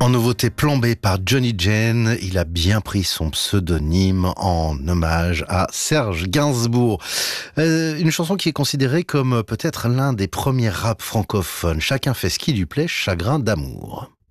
En nouveauté, Plan B par Johnny Jane, il a bien pris son pseudonyme en hommage à Serge Gainsbourg. Une chanson qui est considérée comme peut-être l'un des premiers raps francophones. Chacun fait ce qui lui plaît, chagrin d'amour.